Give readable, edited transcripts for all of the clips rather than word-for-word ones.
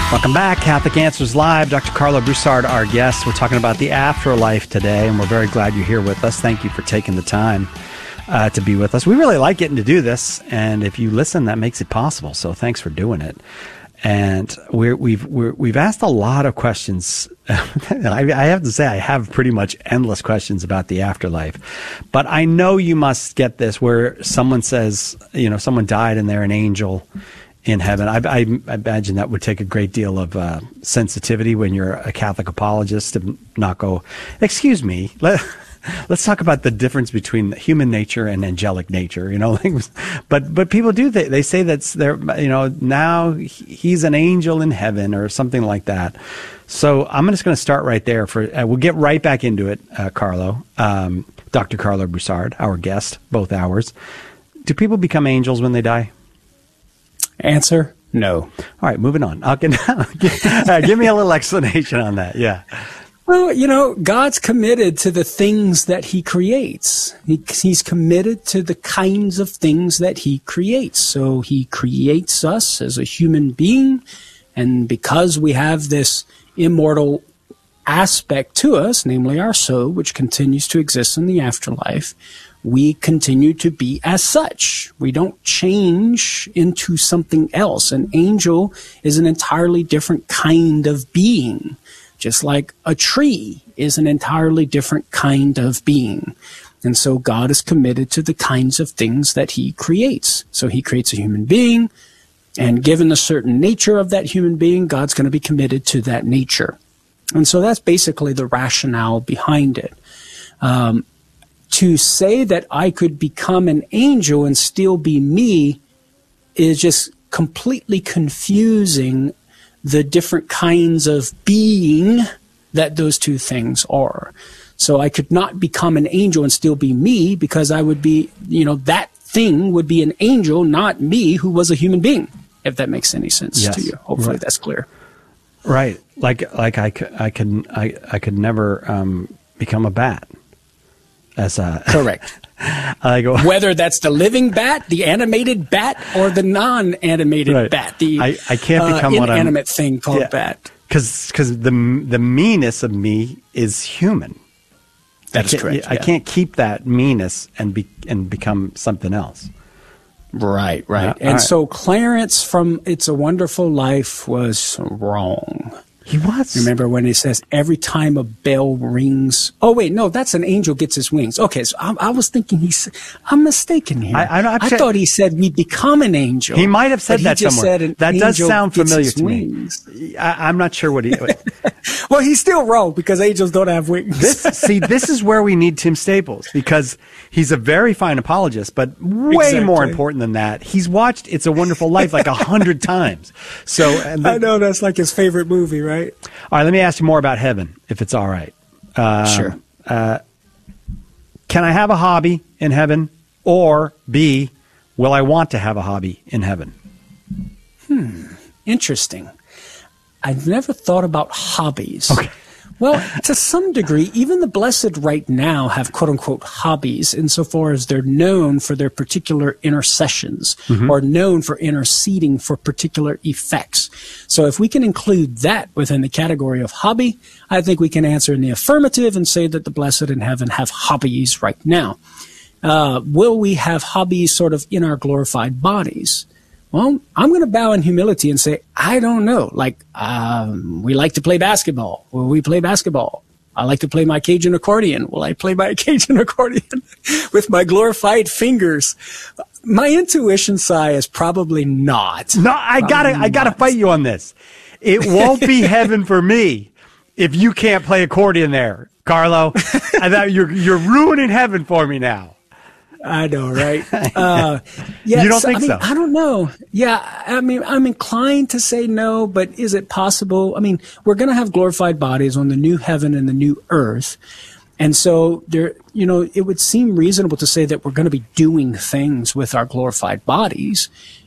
Welcome back. Catholic Answers Live. Dr. Karlo Broussard, our guest. We're talking about the afterlife today, and we're very glad you're here with us. Thank you for taking the time to be with us. We really like getting to do this, and if you listen, that makes it possible. So thanks for doing it. And we've asked a lot of questions. I have to say, I have pretty much endless questions about the afterlife. But I know you must get this where someone says, someone died and they're an angel in heaven. I imagine that would take a great deal of sensitivity when you're a Catholic apologist to not go, excuse me, let's talk about the difference between human nature and angelic nature, but people do, they say that's their, now he's an angel in heaven or something like that. So I'm just going to start right there we'll get right back into it. Karlo, Dr. Karlo Broussard, our guest, both hours. Do people become angels when they die? Answer, no. All right, moving on. Give me a little explanation on that. Yeah. Well, God's committed to the things that he creates. He's committed to the kinds of things that he creates. So he creates us as a human being. And because we have this immortal aspect to us, namely our soul, which continues to exist in the afterlife, we continue to be as such. We don't change into something else. An angel is an entirely different kind of being, just like a tree is an entirely different kind of being. And so God is committed to the kinds of things that he creates. So he creates a human being, and given a certain nature of that human being, God's going to be committed to that nature. And so that's basically the rationale behind it. To say that I could become an angel and still be me is just completely confusing the different kinds of being that those two things are. So I could not become an angel and still be me, because I would be, that thing would be an angel, not me, who was a human being, if that makes any sense to you. Hopefully that's clear. Right. Like I could never become a bat. Correct. Whether that's the living bat, the animated bat, or the non-animated bat, the I can't become inanimate thing called bat. Because the meanness of me is human. That is correct. I can't keep that meanness and become something else. Right. So Clarence from It's a Wonderful Life was wrong. He was. Remember when he says, every time a bell rings. Oh, wait, no, that's an angel gets his wings. Okay, so I was thinking I'm mistaken here. I thought he said we become an angel. He might have said that somewhere. That does sound familiar to me. I'm not sure what he... Well, he's still wrong, because angels don't have wings. This is where we need Tim Staples, because he's a very fine apologist, but way more important than that, he's watched It's a Wonderful Life like 100 times. So I know that's like his favorite movie, right? All right, let me ask you more about heaven, if it's all right. Sure. Can I have a hobby in heaven? Or B, will I want to have a hobby in heaven? Interesting. I've never thought about hobbies. Okay. Well, to some degree, even the blessed right now have quote-unquote hobbies insofar as they're known for their particular intercessions or known for interceding for particular effects. So if we can include that within the category of hobby, I think we can answer in the affirmative and say that the blessed in heaven have hobbies right now. Will we have hobbies sort of in our glorified bodies? Well, I'm going to bow in humility and say, I don't know. Like, we like to play basketball. Will we play basketball? I like to play my Cajun accordion. Will I play my Cajun accordion with my glorified fingers? My intuition sigh is probably not. No, I gotta fight you on this. It won't be heaven for me if you can't play accordion there, Karlo. I thought you're ruining heaven for me now. I know, right? You don't think so? I don't know. Yeah, I'm inclined to say no, but is it possible? I mean, we're going to have glorified bodies on the new heaven and the new earth. And so there, it would seem reasonable to say that we're going to be doing things with our glorified bodies.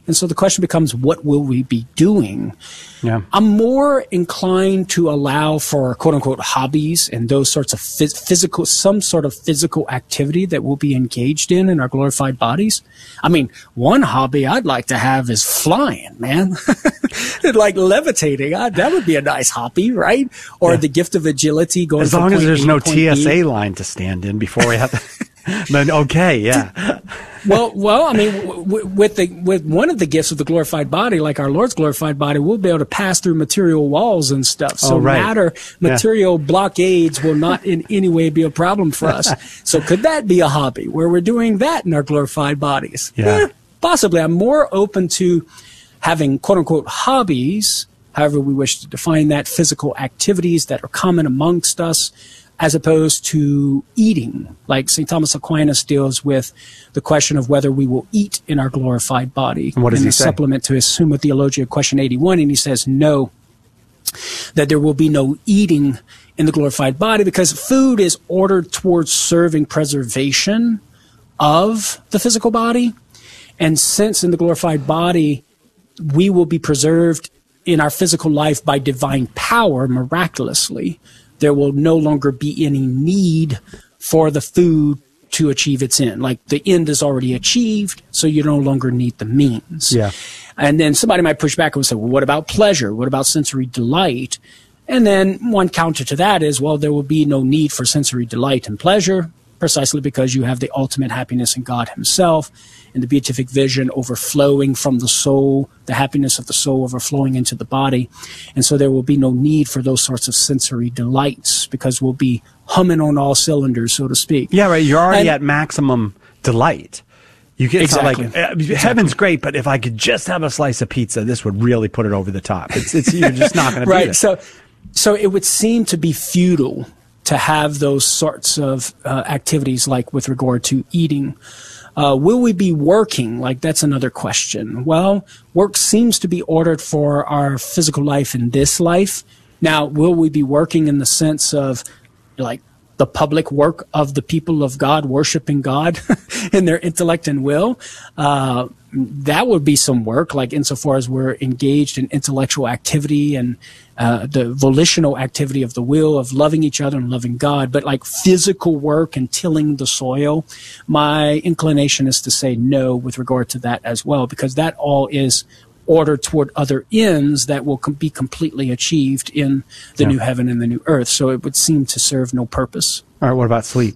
And so the question becomes, what will we be doing? Yeah. I'm more inclined to allow for quote unquote hobbies and those sorts of physical, some sort of physical activity that we'll be engaged in our glorified bodies. I mean, one hobby I'd like to have is flying, man. Like levitating. That would be a nice hobby, right? Or the gift of agility going as long as there's no TSA TSA line to stand in before we have to. Then okay, yeah. Well, I mean, with one of the gifts of the glorified body, like our Lord's glorified body, we'll be able to pass through material walls and stuff. So material blockades will not in any way be a problem for us. So could that be a hobby where we're doing that in our glorified bodies? Yeah. Possibly. I'm more open to having quote unquote hobbies, however we wish to define that, physical activities that are common amongst us, as opposed to eating. Like St. Thomas Aquinas deals with the question of whether we will eat in our glorified body. And what does in he the say? supplement to his Summa Theologia, question 81, and he says no, that there will be no eating in the glorified body because food is ordered towards serving preservation of the physical body. And since in the glorified body we will be preserved in our physical life by divine power miraculously, there will no longer be any need for the food to achieve its end. Like the end is already achieved, so you no longer need the means. Yeah. And then somebody might push back and say, well, what about pleasure? What about sensory delight? And then one counter to that is, well, there will be no need for sensory delight and pleasure, precisely because you have the ultimate happiness in God himself, and the beatific vision overflowing from the soul, the happiness of the soul overflowing into the body. And so there will be no need for those sorts of sensory delights because we'll be humming on all cylinders, so to speak. Yeah, right. You're already at maximum delight. You get Exactly. Heaven's great, but if I could just have a slice of pizza, this would really put it over the top. It's you're just not going to Right. beat it. So it would seem to be futile to have those sorts of activities like with regard to eating. Will we be working? Like, that's another question. Well, work seems to be ordered for our physical life in this life. Now, will we be working in the sense of, like, the public work of the people of God, worshiping God in their intellect and will? That would be some work, like insofar as we're engaged in intellectual activity and the volitional activity of the will, of loving each other and loving God. But like physical work and tilling the soil, my inclination is to say no with regard to that as well, because that all is ordered toward other ends that will be completely achieved in the new heaven and the new earth. So it would seem to serve no purpose. All right, what about sleep?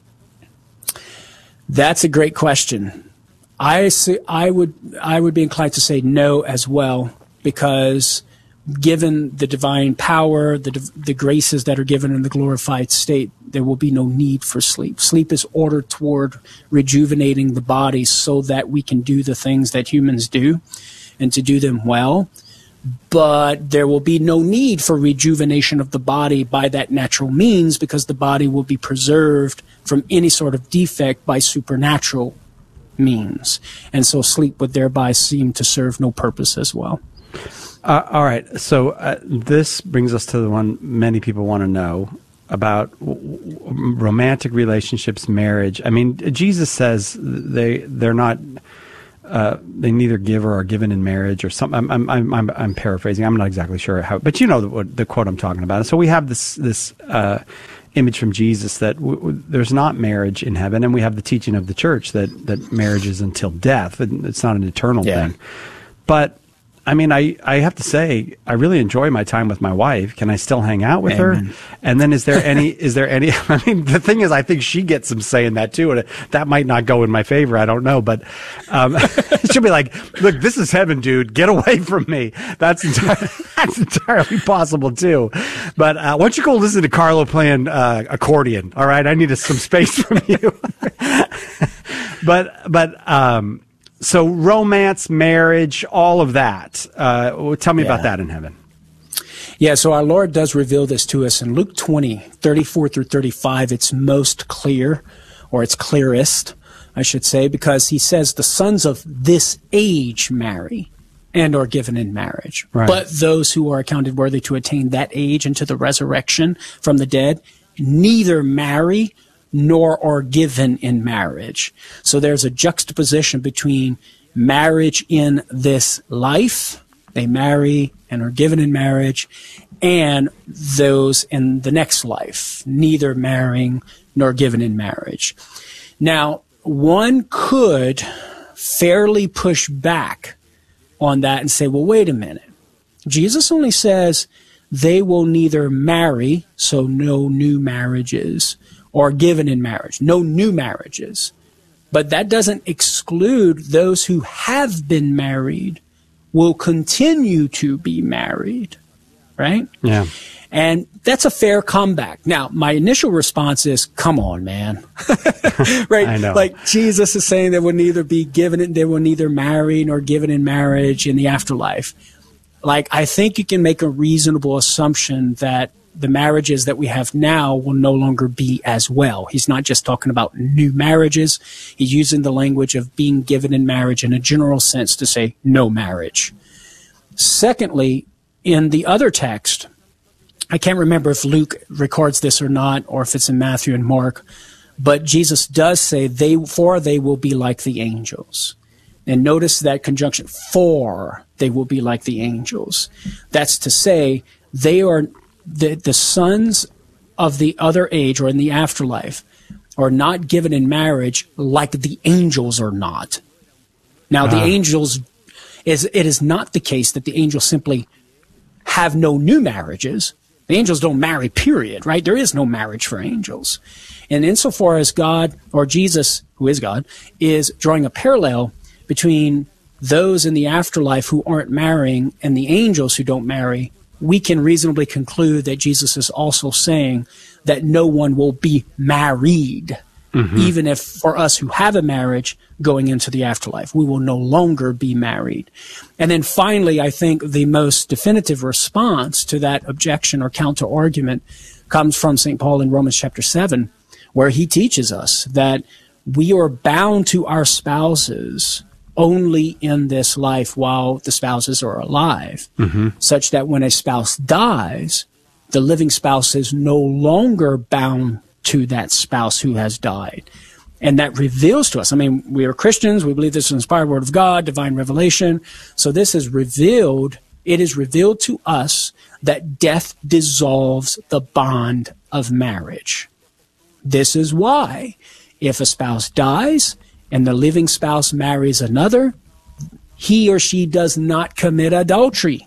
That's a great question. I would be inclined to say no as well, because given the divine power, the graces that are given in the glorified state, there will be no need for sleep. Sleep is ordered toward rejuvenating the body so that we can do the things that humans do and to do them well. But there will be no need for rejuvenation of the body by that natural means, because the body will be preserved from any sort of defect by supernatural means. And so sleep would thereby seem to serve no purpose as well. All right. So this brings us to the one many people want to know about romantic relationships, marriage. I mean, Jesus says they're not. They neither give or are given in marriage or something. I'm paraphrasing. I'm not exactly sure how, but you know the quote I'm talking about. So we have this image from Jesus that there's not marriage in heaven, and we have the teaching of the church that marriage is until death, and it's not an eternal thing. But I mean, I have to say, I really enjoy my time with my wife. Can I still hang out with her? And then is there any, I mean, the thing is, I think she gets some say in that too. And that might not go in my favor. I don't know. But she'll be like, look, this is heaven, dude. Get away from me. That's entirely possible too. But why don't you go listen to Carlo playing accordion? All right. I need some space from you. So romance, marriage, all of that. Tell me about that in heaven. Yeah, so our Lord does reveal this to us in Luke 20, 34 through 35. It's most clear, or it's clearest, I should say, because he says the sons of this age marry and are given in marriage. Right. But those who are accounted worthy to attain that age and to the resurrection from the dead neither marry nor are given in marriage. So there's a juxtaposition between marriage in this life. They marry and are given in marriage, and those in the next life, neither marrying nor given in marriage. Now, one could fairly push back on that and say, well, wait a minute. Jesus only says they will neither marry, so no new marriages, or given in marriage, no new marriages. But that doesn't exclude those who have been married will continue to be married, right? Yeah. And that's a fair comeback. Now, my initial response is, come on, man. Right? I know. Like Jesus is saying they will neither be given, they will neither marry nor given in marriage in the afterlife. Like, I think you can make a reasonable assumption that the marriages that we have now will no longer be as well. He's not just talking about new marriages. He's using the language of being given in marriage in a general sense to say no marriage. Secondly, in the other text, I can't remember if Luke records this or not, or if it's in Matthew and Mark, but Jesus does say, they will be like the angels. And notice that conjunction, for they will be like the angels. That's to say, they are the sons of the other age, or in the afterlife, are not given in marriage like the angels are not. Now, the angels, it is not the case that the angels simply have no new marriages. The angels don't marry, period, right? There is no marriage for angels. And insofar as God, or Jesus, who is God, is drawing a parallel between those in the afterlife who aren't marrying and the angels who don't marry, we can reasonably conclude that Jesus is also saying that no one will be married, even if for us who have a marriage going into the afterlife, we will no longer be married. And then finally, I think the most definitive response to that objection or counter-argument comes from St. Paul in Romans chapter 7, where he teaches us that we are bound to our spouses only in this life while the spouses are alive, such that when a spouse dies, the living spouse is no longer bound to that spouse who has died. And that reveals to us, I mean, we are Christians, we believe this is an inspired word of God, divine revelation. So this is revealed, it is revealed to us that death dissolves the bond of marriage. This is why if a spouse dies and the living spouse marries another, he or she does not commit adultery.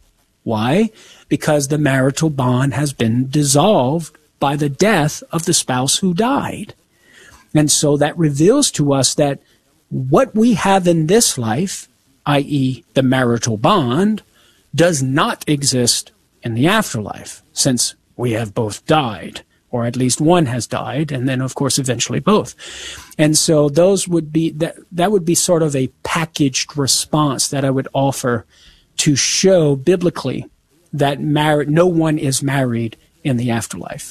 Why? Because the marital bond has been dissolved by the death of the spouse who died. And so that reveals to us that what we have in this life, i.e. the marital bond, does not exist in the afterlife, since we have both died, or at least one has died, and then, of course, eventually both. And so those would be, that would be sort of a packaged response that I would offer to show biblically that no one is married in the afterlife.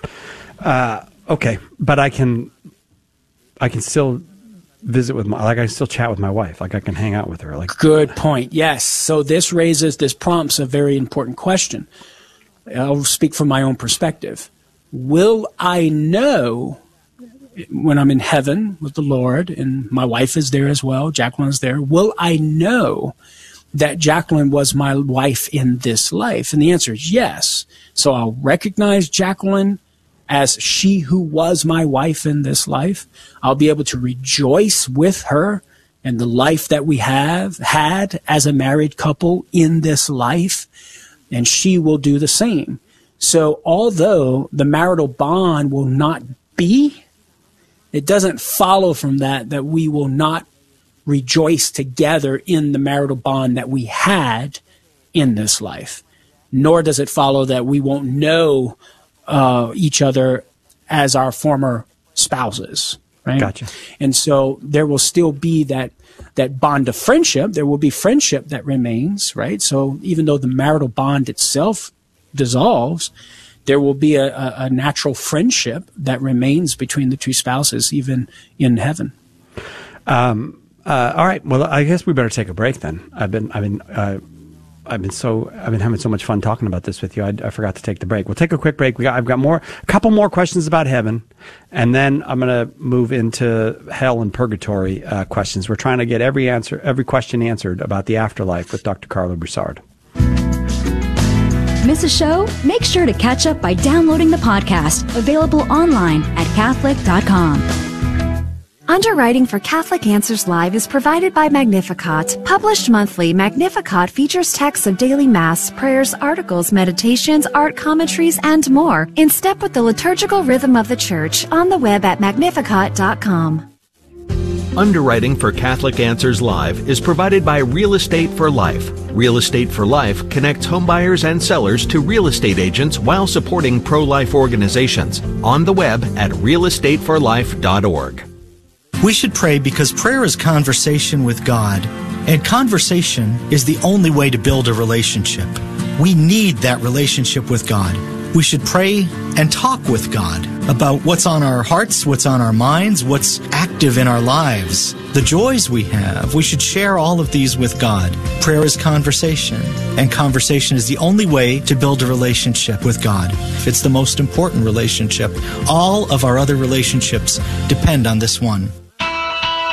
Okay, but I can still visit with I can still chat with my wife. Like I can hang out with her. Like good point. Yes. So this prompts a very important question. I'll speak from my own perspective. Will I know when I'm in heaven with the Lord, and my wife is there as well, Jacqueline is there, will I know that Jacqueline was my wife in this life? And the answer is yes. So I'll recognize Jacqueline as she who was my wife in this life. I'll be able to rejoice with her and the life that we have had as a married couple in this life, and she will do the same. So although the marital bond will not be, it doesn't follow from that we will not rejoice together in the marital bond that we had in this life. Nor does it follow that we won't know each other as our former spouses, right? Gotcha. And so there will still be that bond of friendship. There will be friendship that remains, right? So even though the marital bond itself dissolves, there will be a natural friendship that remains between the two spouses, even in heaven. All right. Well, I guess we better take a break then. I've been I've been having so much fun talking about this with you. I forgot to take the break. We'll take a quick break. I've got a couple more questions about heaven, and then I'm going to move into hell and purgatory questions. We're trying to get every question answered about the afterlife with Dr. Carla Broussard. Miss a show? Make sure to catch up by downloading the podcast, available online at Catholic.com. Underwriting for Catholic Answers Live is provided by Magnificat. Published monthly, Magnificat features texts of daily Mass, prayers, articles, meditations, art commentaries, and more, in step with the liturgical rhythm of the Church, on the web at Magnificat.com. Underwriting for Catholic Answers Live is provided by Real Estate for Life. Real Estate for Life connects homebuyers and sellers to real estate agents while supporting pro-life organizations. On the web at realestateforlife.org. We should pray because prayer is conversation with God, and conversation is the only way to build a relationship. We need that relationship with God. We should pray and talk with God about what's on our hearts, what's on our minds, what's active in our lives, the joys we have. We should share all of these with God. Prayer is conversation, and conversation is the only way to build a relationship with God. It's the most important relationship. All of our other relationships depend on this one.